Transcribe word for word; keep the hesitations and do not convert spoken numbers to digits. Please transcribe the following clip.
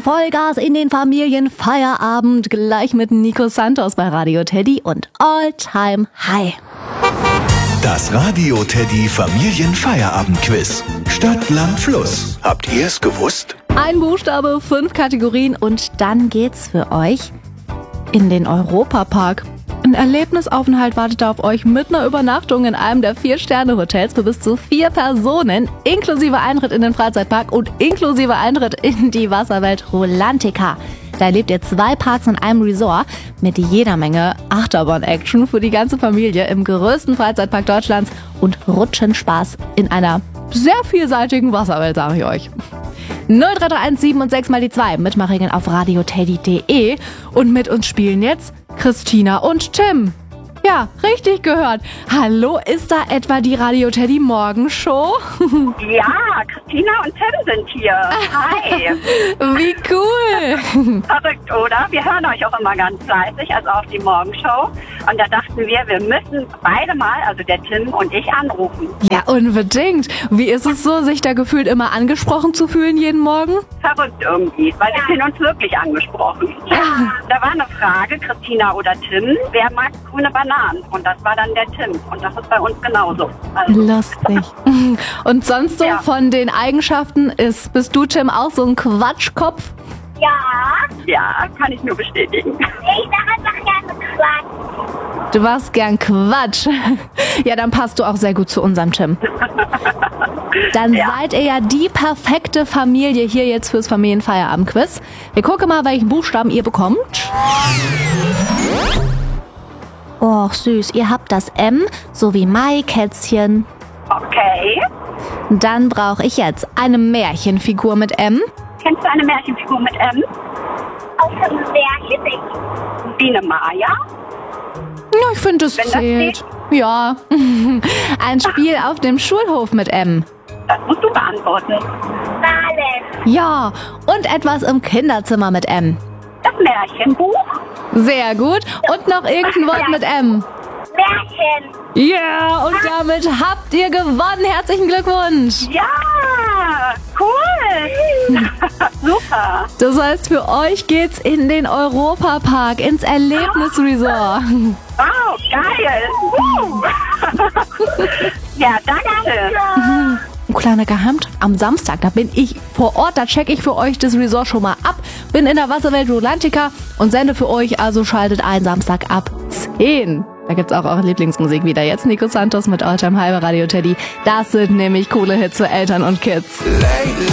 Vollgas in den Familienfeierabend, gleich mit Nico Santos bei Radio Teddy und All Time High. Das Radio Teddy Familienfeierabend-Quiz. Stadt, Land, Fluss. Habt ihr es gewusst? Ein Buchstabe, fünf Kategorien und dann geht's für euch in den Europapark. Ein Erlebnisaufenthalt wartet auf euch mit einer Übernachtung in einem der Vier-Sterne-Hotels für bis zu vier Personen, inklusive Eintritt in den Freizeitpark und inklusive Eintritt in die Wasserwelt Rolantica. Da erlebt ihr zwei Parks in einem Resort mit jeder Menge Achterbahn-Action für die ganze Familie im größten Freizeitpark Deutschlands und Rutschenspaß in einer sehr vielseitigen Wasserwelt, sage ich euch. null drei drei eins sieben und sechs mal die zwei. Mitmachregeln auf radioteddy punkt de. Und mit uns spielen jetzt Christina und Tim. Ja, richtig gehört. Hallo, ist da etwa die Radio Teddy Morgenshow? Ja, Christina und Tim sind hier. Hi. Wie cool. Verrückt, oder? Wir hören euch auch immer ganz fleißig, also auf die Morgenshow. Und da dachten wir, wir müssen beide mal, also der Tim und ich, anrufen. Ja, unbedingt. Wie ist es so, sich da gefühlt immer angesprochen zu fühlen jeden Morgen? Verrückt irgendwie, weil wir fühlen uns wirklich angesprochen. Ja. Da war eine Frage, Christina oder Tim, wer mag grüne Bananen? Und das war dann der Tim. Und das ist bei uns genauso. Also. Lustig. Und sonst so ja. Von den Eigenschaften ist, bist du, Tim, auch so ein Quatschkopf? Ja. Ja, kann ich nur bestätigen. Ich sage einfach gerne Quatsch. Du machst gern Quatsch. Ja, dann passt du auch sehr gut zu unserem Tim. Dann ja. seid ihr ja die perfekte Familie hier jetzt fürs Familienfeierabend-Quiz. Wir gucken mal, welchen Buchstaben ihr bekommt. Och, süß. Ihr habt das M, so wie Maikätzchen. Okay. Dann brauche ich jetzt eine Märchenfigur mit M. Kennst du eine Märchenfigur mit M? Aus dem Märchen nicht. Wie eine Maya? Ja, ich finde, das Wenn zählt. Das ja. Ein Spiel auf dem Schulhof mit M. Das musst du beantworten. Wahlen. Ja, und etwas im Kinderzimmer mit M. Das Märchenbuch. Sehr gut. Und noch irgendein Wort mit M. Märchen. Ja, yeah, und damit habt ihr gewonnen. Herzlichen Glückwunsch. Ja, cool. Super. Das heißt, für euch geht's in den Europapark, ins Erlebnisresort. Wow, geil. Uh. Ja, danke. Ein kleiner Geheimtipp. Am Samstag, da bin ich vor Ort, da checke ich für euch das Resort schon mal ab. Bin in der Wasserwelt Rolantica und sende für euch, also schaltet ein Samstag ab zehn. Da gibt's auch eure Lieblingsmusik wieder. Jetzt Nico Santos mit All Time High bei Radio Teddy. Das sind nämlich coole Hits für Eltern und Kids.